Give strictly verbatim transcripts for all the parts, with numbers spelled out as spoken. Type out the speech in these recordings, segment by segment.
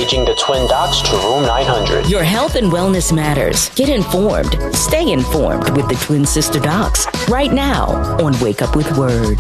Paging the Twin Docs to room nine hundred. Your health and wellness matters. Get informed. Stay informed with the Twin Sister Docs right now on Wake Up with Word.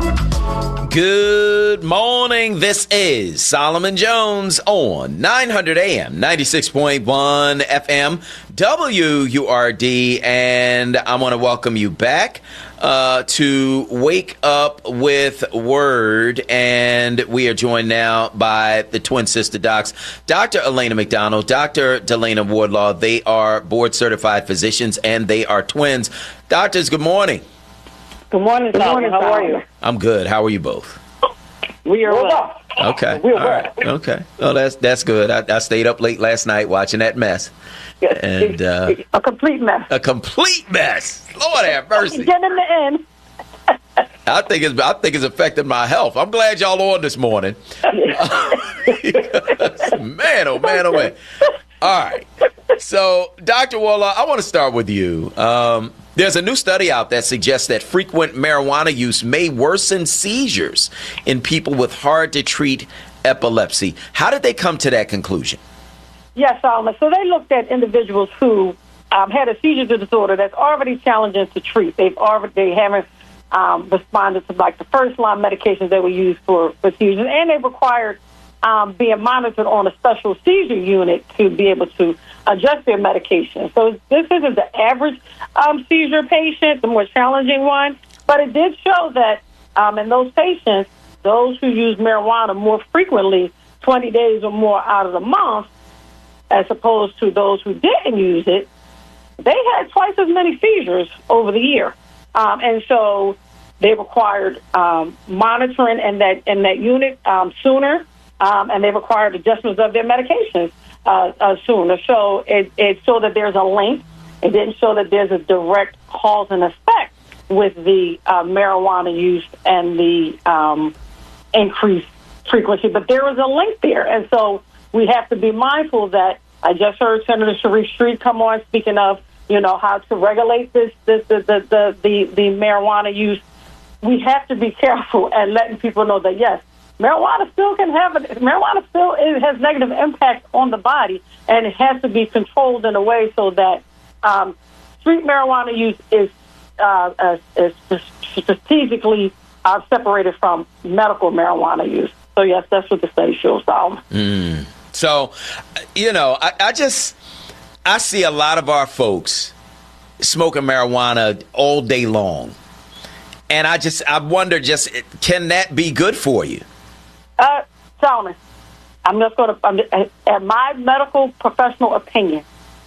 Good morning. This is Solomon Jones on nine hundred A M, ninety-six point one F M, W U R D, and I want to welcome you back uh, to Wake Up with Word, and we are joined now by the Twin Sister Docs, Doctor Elena McDonald, Doctor Delana Wardlaw. They are board-certified physicians, and they are twins. Doctors, good morning. Good morning, Solomon. How are you? I'm good. How are you both? We are well. Okay. We're All well. right. Okay. Well, that's that's good. I, I stayed up late last night watching that mess. And uh, a complete mess. A complete mess. Lord have mercy. Get in the end. I think it's I think it's affected my health. I'm glad y'all on this morning. Man, oh man, oh man. All right. So, Doctor Wardlaw, I want to start with you. Um, There's a new study out that suggests that frequent marijuana use may worsen seizures in people with hard-to-treat epilepsy. How did they come to that conclusion? Yes, Solomon. So they looked at individuals who um, had a seizure disorder that's already challenging to treat. They've already they haven't um, responded to like the first-line medications they were used for, for seizures, and they required um, being monitored on a special seizure unit to be able to adjust their medication. So this isn't the average um, seizure patient, the more challenging one, but it did show that um, in those patients, those who use marijuana more frequently, twenty days or more out of the month, as opposed to those who didn't use it, they had twice as many seizures over the year. Um, and so they required um, monitoring in that, in that unit um, sooner, um, and they required adjustments of their medications Uh, uh, sooner. So it, it showed that there's a link. It didn't show that there's a direct cause and effect with the uh, marijuana use and the um, increased frequency, but there is a link there. And so we have to be mindful that I just heard Senator Sharif Street come on speaking of, you know, how to regulate this, this the, the, the, the, the marijuana use. We have to be careful and letting people know that, yes, marijuana still can have it. Marijuana still it has negative impact on the body, and it has to be controlled in a way so that um, street marijuana use is, uh, uh, is strategically uh, separated from medical marijuana use. So yes, that's what the study shows, Solomon. Mm. So, you know, I, I just I see a lot of our folks smoking marijuana all day long, and I just I wonder, just can that be good for you? Uh, Solomon, I'm just going to, at my medical professional opinion,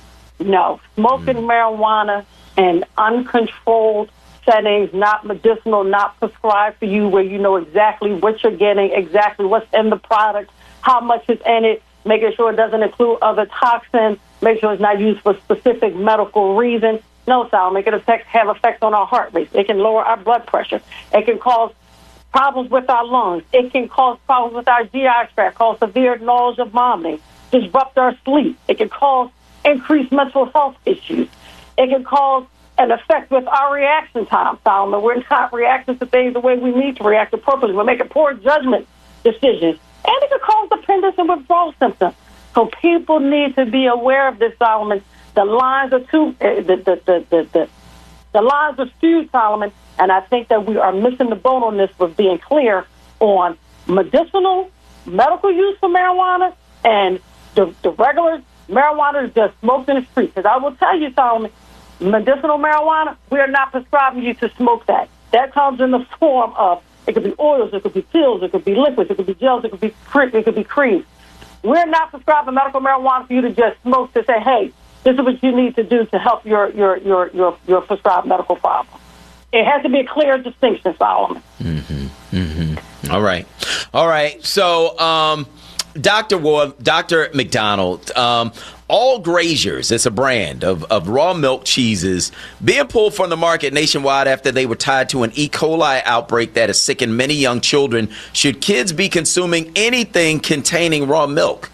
no. Smoking mm. marijuana in uncontrolled settings, not medicinal, not prescribed for you, where you know exactly what you're getting, exactly what's in the product, how much is in it, making sure it doesn't include other toxins, make sure it's not used for specific medical reasons. No, Solomon, it can affect, have effects on our heart rate. It can lower our blood pressure. It can cause problems with our lungs. It can cause problems with our G I tract, cause severe nausea, vomiting, disrupt our sleep. It can cause increased mental health issues. It can cause an effect with our reaction time, Solomon. We're not reacting to things the way we need to react appropriately. We're making poor judgment decisions. And it can cause dependence and withdrawal symptoms. So people need to be aware of this, Solomon. The lines are too, uh, the, the, the, the, the, the lines are skewed, Solomon. And I think that we are missing the boat on this with being clear on medicinal, medical use for marijuana and the, the regular marijuana is just smoked in the street. Because I will tell you, Solomon, medicinal marijuana, we are not prescribing you to smoke that. That comes in the form of, it could be oils, it could be pills, it could be liquids, it could be gels, it could be it could be creams. We're not prescribing medical marijuana for you to just smoke to say, hey, this is what you need to do to help your your your your, your prescribed medical problem. It has to be a clear distinction, Solomon. Mm-hmm. Mm-hmm. All right. All right. So, um, Doctor Ward, Doctor McDonald, um, All Graziers, it's a brand of, of raw milk cheeses being pulled from the market nationwide after they were tied to an E. coli outbreak that has sickened many young children. Should kids be consuming anything containing raw milk?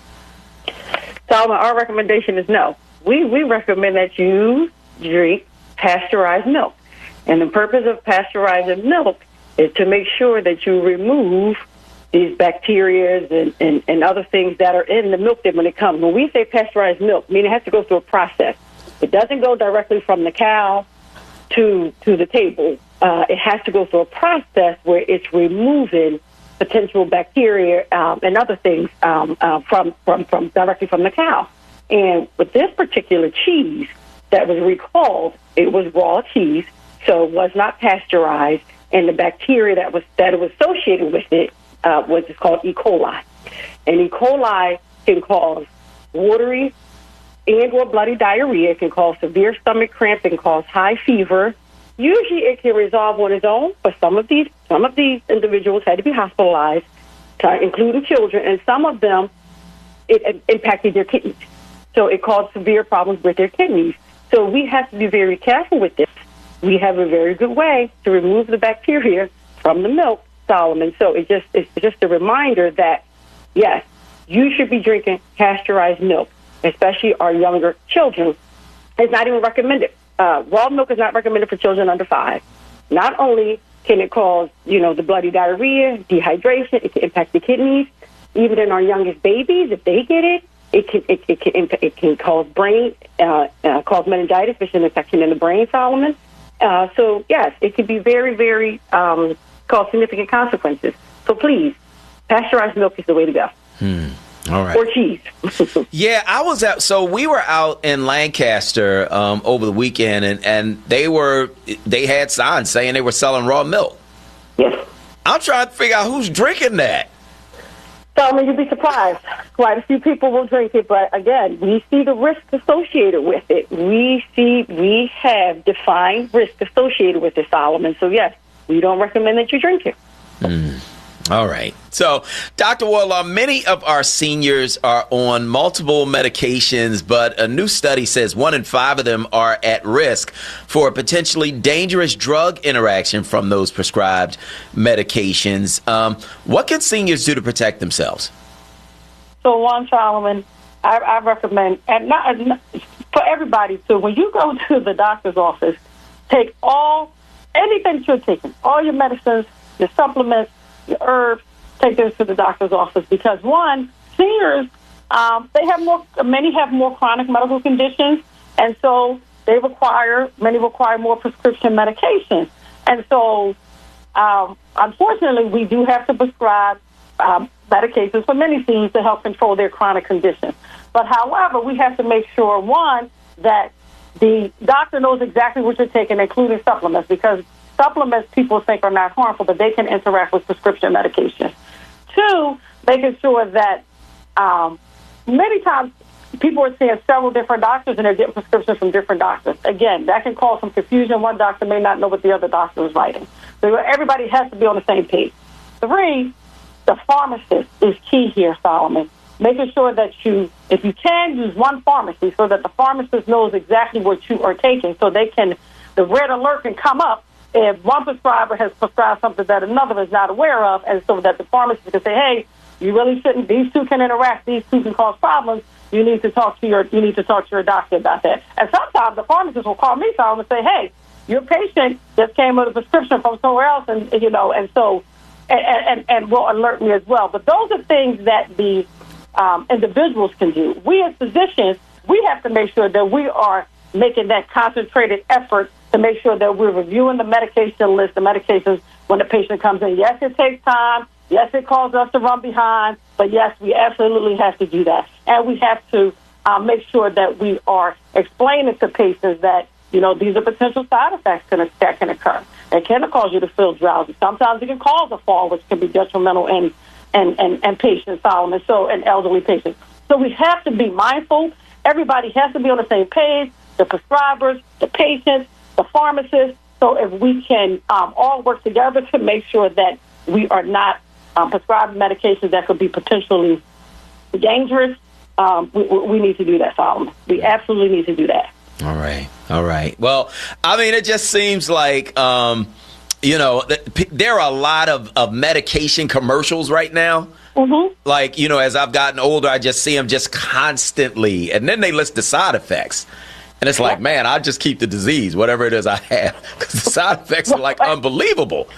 Solomon, our recommendation is no. We, we recommend that you drink pasteurized milk. And the purpose of pasteurizing milk is to make sure that you remove these bacteria and, and, and other things that are in the milk that when it comes. When we say pasteurized milk, I mean it has to go through a process. It doesn't go directly from the cow to to the table. Uh, it has to go through a process where it's removing potential bacteria um, and other things um, uh, from, from, from directly from the cow. And with this particular cheese that was recalled, it was raw cheese, so it was not pasteurized, and the bacteria that was that was associated with it uh, was called E. coli. And E. coli can cause watery and or bloody diarrhea. It can cause severe stomach cramp. It can cause high fever. Usually, it can resolve on its own, but some of these some of these individuals had to be hospitalized, uh, including children, and some of them it, it impacted their kidneys. So it caused severe problems with their kidneys. So we have to be very careful with this. We have a very good way to remove the bacteria from the milk, Solomon. So it just it's just a reminder that, yes, you should be drinking pasteurized milk, especially our younger children. It's not even recommended. Uh, raw milk is not recommended for children under five. Not only can it cause, you know, the bloody diarrhea, dehydration, it can impact the kidneys. Even in our youngest babies, if they get it, it can it, it can it can cause brain uh, uh, cause meningitis, which is an infection in the brain, Solomon. Uh, so yes, it can be very very um, cause significant consequences. So please, pasteurized milk is the way to go. Hmm. All right. Or cheese. Yeah, I was out. So we were out in Lancaster um, over the weekend, and, and they were they had signs saying they were selling raw milk. Yes. I'm trying to figure out who's drinking that. So, I mean, you'd be surprised. Quite a few people will drink it, but again, we see the risk associated with it. We see, we have defined risk associated with it, Solomon. So, yes, we don't recommend that you drink it. Mm. All right. So, Doctor Warlaw, many of our seniors are on multiple medications, but a new study says one in five of them are at risk for a potentially dangerous drug interaction from those prescribed medications. Um, what can seniors do to protect themselves? So, one, Solomon, I, I recommend, and not, not for everybody too, when you go to the doctor's office, take all, anything you're taking, all your medicines, your supplements, your herbs, take this to the doctor's office because, one, seniors, um, they have more, many have more chronic medical conditions, and so they require, many require more prescription medication. And so, um, unfortunately, we do have to prescribe um, medications for many seniors to help control their chronic conditions. But, however, we have to make sure, one, that the doctor knows exactly what you're taking, including supplements, because supplements people think are not harmful, but they can interact with prescription medication. Two, making sure that um, many times people are seeing several different doctors and they're getting prescriptions from different doctors. Again, that can cause some confusion. One doctor may not know what the other doctor is writing. So everybody has to be on the same page. Three, the pharmacist is key here, Solomon. Making sure that you, if you can, use one pharmacy so that the pharmacist knows exactly what you are taking so they can, the red alert can come up if one prescriber has prescribed something that another is not aware of, and so that the pharmacist can say, hey, you really shouldn't, these two can interact, these two can cause problems, you need to talk to your you need to talk to your doctor about that. And sometimes the pharmacist will call me, Solomon, and say, hey, your patient just came with a prescription from somewhere else, and you know, and so, and, and, and will alert me as well. But those are things that the um, individuals can do. We as physicians, we have to make sure that we are making that concentrated effort to make sure that we're reviewing the medication list, the medications when the patient comes in. Yes, it takes time. Yes, it causes us to run behind. But, yes, we absolutely have to do that. And we have to uh, make sure that we are explaining to patients that, you know, these are potential side effects that can occur. It can cause you to feel drowsy. Sometimes it can cause a fall, which can be detrimental in, in, in, in patients, Solomon, so in elderly patients. So we have to be mindful. Everybody has to be on the same page, the prescribers, the patients, the pharmacists, so if we can um, all work together to make sure that we are not um, prescribing medications that could be potentially dangerous, um, we, we need to do that, Solomon. We absolutely need to do that. All right. All right. Well, I mean, it just seems like, um, you know, th- there are a lot of, of medication commercials right now. Mm-hmm. Like, you know, as I've gotten older, I just see them just constantly. And then they list the side effects. And it's like, man, I just keep the disease, whatever it is I have, because the side effects are like unbelievable.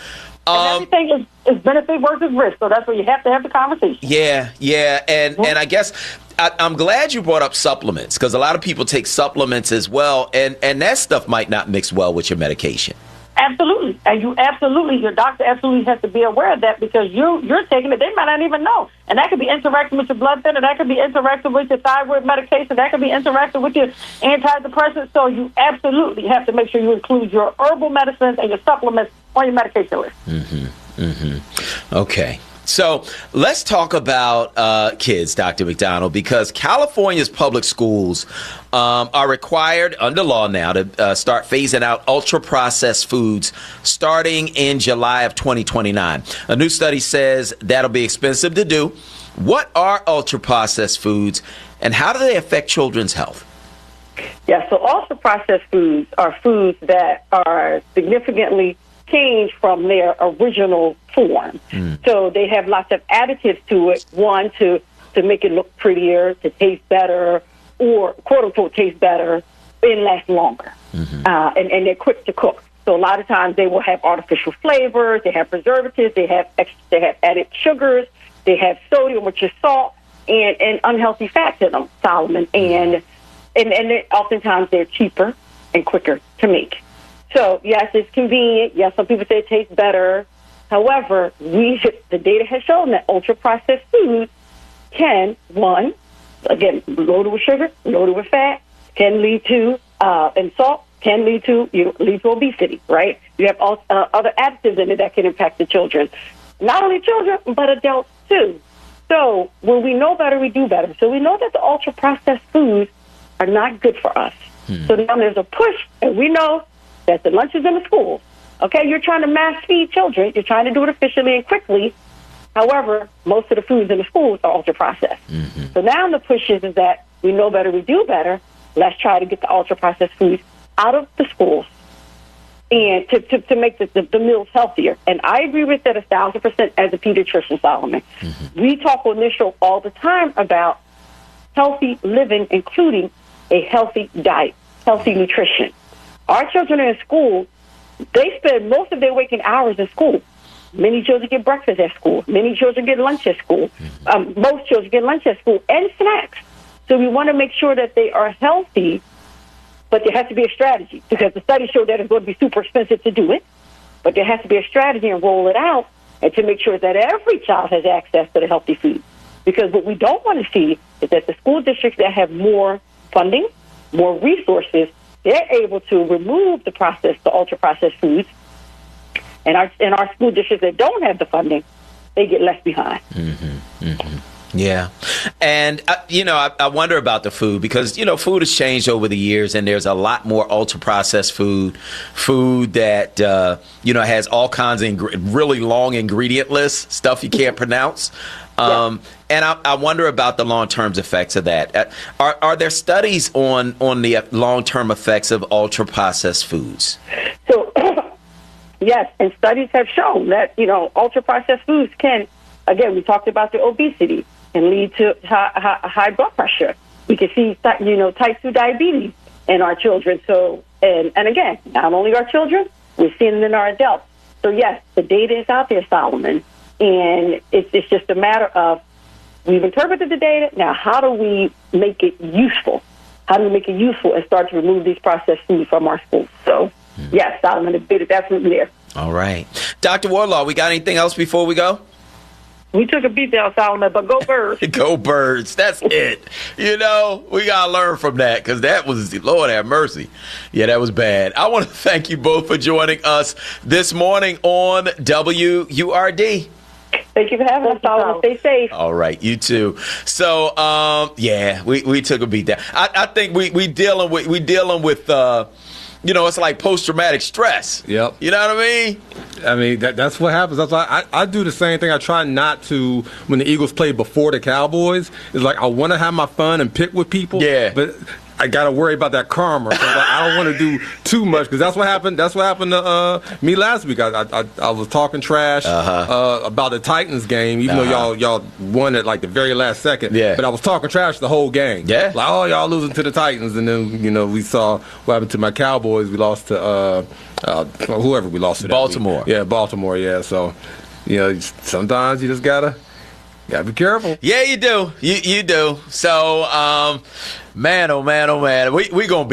And everything is, is benefit versus risk, so that's where you have to have the conversation. Yeah, yeah, and and I guess I, I'm glad you brought up supplements, because a lot of people take supplements as well, and and that stuff might not mix well with your medication. Absolutely, and you absolutely, your doctor absolutely has to be aware of that, because you you're taking it, they might not even know, and that could be interacting with your blood thinner, that could be interacting with your thyroid medication, that could be interacting with your antidepressants. So you absolutely have to make sure you include your herbal medicines and your supplements on your medication list. Mm-hmm. Mm-hmm. Okay. So let's talk about uh, kids, Doctor McDonald, because California's public schools um, are required under law now to uh, start phasing out ultra-processed foods starting in July of twenty twenty-nine. A new study says that'll be expensive to do. What are ultra-processed foods, and how do they affect children's health? Yeah, so ultra-processed foods are foods that are significantly changed from their original form. Mm. So they have lots of additives to it, one, to, to make it look prettier, to taste better, or quote-unquote taste better, and last longer. Mm-hmm. Uh, and, and they're quick to cook. So a lot of times they will have artificial flavors, they have preservatives, they have extra, they have added sugars, they have sodium, which is salt, and, and unhealthy fats in them, Solomon. And, and, and they, oftentimes they're cheaper and quicker to make. So, yes, it's convenient. Yes, some people say it tastes better. However, we the data has shown that ultra-processed foods can, one, again, loaded with sugar, loaded with fat, can lead to, uh, and salt, can lead to, you know, lead to obesity, right? You have all, uh, other additives in it that can impact the children. Not only children, but adults, too. So, when we know better, we do better. So we know that the ultra-processed foods are not good for us. Hmm. So now there's a push, and we know that the lunches in the schools, okay, you're trying to mass feed children. You're trying to do it efficiently and quickly. However, most of the foods in the schools are ultra-processed. Mm-hmm. So now the push is, is that we know better, we do better. Let's try to get the ultra-processed foods out of the schools and to, to, to make the, the, the meals healthier. And I agree with that a thousand percent as a pediatrician, Solomon. Mm-hmm. We talk on this show all the time about healthy living, including a healthy diet, healthy nutrition. Our children are in school. They spend most of their waking hours in school. Many children get breakfast at school. Many children get lunch at school. Um, most children get lunch at school and snacks. So we want to make sure that they are healthy, but there has to be a strategy, because the studies show that it's going to be super expensive to do it. But there has to be a strategy and roll it out, and to make sure that every child has access to the healthy food. Because what we don't want to see is that the school districts that have more funding, more resources, they're able to remove the processed, the ultra-processed foods, and our and our school districts that don't have the funding, they get left behind. Mm-hmm, mm-hmm. Yeah, and uh, you know, I, I wonder about the food, because you know, food has changed over the years, and there's a lot more ultra-processed food, food that uh, you know has all kinds of ing- really long ingredient lists, stuff you can't pronounce. Um, yeah. And I, I wonder about the long-term effects of that. Uh, are, are there studies on, on the long-term effects of ultra-processed foods? So, yes, and studies have shown that, you know, ultra-processed foods can, again, we talked about the obesity, can lead to high, high, high blood pressure. We can see, you know, type two diabetes in our children. So, and, and again, not only our children, we're seeing it in our adults. So, yes, the data is out there, Solomon. And it's, it's just a matter of, we've interpreted the data. Now, how do we make it useful? How do we make it useful and start to remove these processed foods from our schools? So, mm-hmm. yes, Solomon, the data is absolutely there. All right. Doctor Wardlaw, we got anything else before we go? We took a beat down, Solomon, but go Birds. Go Birds. That's it. You know, we got to learn from that, because that was, Lord have mercy. Yeah, that was bad. I want to thank you both for joining us this morning on W U R D. Thank you for having us, Solomon. Stay safe. All right, you too. So, um, yeah, we, we took a beat down. I, I think we we dealing with we dealing with uh, you know, it's like post traumatic stress. Yep. You know what I mean? I mean that that's what happens. That's why I, I do the same thing. I try not to, when the Eagles play before the Cowboys. It's like I want to have my fun and pick with people. Yeah. But I got to worry about that karma. So like, I don't want to do too much, because that's what happened. That's what happened to uh, me last week. I, I I was talking trash uh-huh. uh, about the Titans game, even uh-huh. though y'all y'all won at like the very last second. Yeah. But I was talking trash the whole game. Yeah. Like, oh, y'all losing to the Titans, and then you know we saw what happened to my Cowboys. We lost to uh, uh, whoever we lost to. That Baltimore. week. Yeah, Baltimore. Yeah. So, you know, sometimes you just gotta gotta be careful. Yeah, you do. You you do. So, um, man, oh man, oh man, we we gonna be.